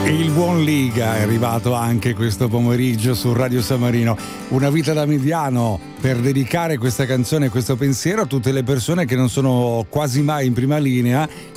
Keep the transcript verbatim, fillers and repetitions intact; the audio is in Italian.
Il buon Liga è arrivato anche questo pomeriggio su Radio San Marino. Una vita da mediano, per dedicare questa canzone e questo pensiero a tutte le persone che non sono quasi mai in prima linea